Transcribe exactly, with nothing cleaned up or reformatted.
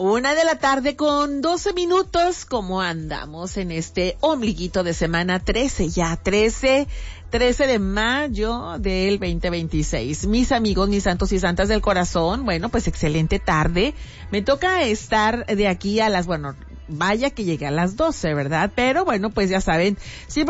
Una de la tarde con doce minutos, ¿cómo andamos en este ombliguito de semana trece ya? trece, trece de mayo del veinte veintiséis. Mis amigos, mis santos y santas del corazón, bueno, pues excelente tarde. Me toca estar de aquí a las, bueno, vaya que llegué a las doce, ¿verdad? Pero bueno, pues ya saben, siempre